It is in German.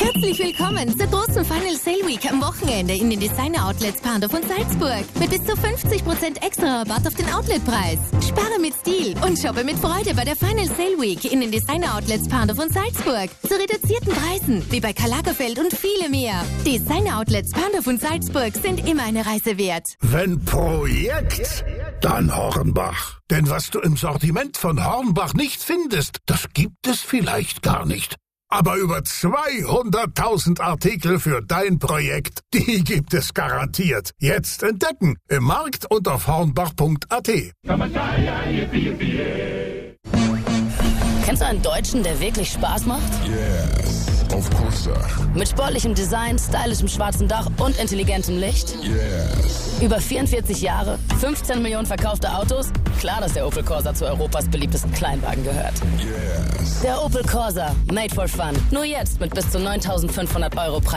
Herzlich willkommen zur großen Final Sale Week am Wochenende in den Designer Outlets Parndorf und Salzburg. Mit bis zu 50% extra Rabatt auf den Outletpreis. Spare mit Stil und shoppe mit Freude bei der Final Sale Week in den Designer Outlets Parndorf und Salzburg. Zu reduzierten Preisen, wie bei Karl Lagerfeld und viele mehr. Designer Outlets Parndorf und Salzburg sind immer eine Reise wert. Wenn Projekt, dann Hornbach. Denn was du im Sortiment von Hornbach nicht findest, das gibt es vielleicht gar nicht. Aber über 200.000 Artikel für dein Projekt, die gibt es garantiert. Jetzt entdecken im Markt und auf hornbach.at. Kennst du einen Deutschen, der wirklich Spaß macht? Yes, of course, sir. Mit sportlichem Design, stylischem schwarzen Dach und intelligentem Licht? Yes. Über 44 Jahre, 15 Millionen verkaufte Autos? Klar, dass der Opel Corsa zu Europas beliebtesten Kleinwagen gehört. Yes. Der Opel Corsa, made for fun. Nur jetzt mit bis zu 9.500 € Preis.